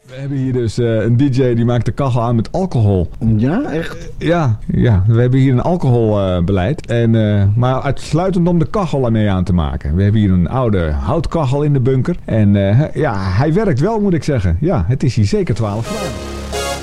We hebben hier dus een DJ die maakt de kachel aan met alcohol. Ja, echt? Ja, we hebben hier een alcoholbeleid. Maar uitsluitend om de kachel ermee aan te maken. We hebben hier een oude houtkachel in de bunker. En hij werkt wel, moet ik zeggen. Ja, het is hier zeker 12 graden.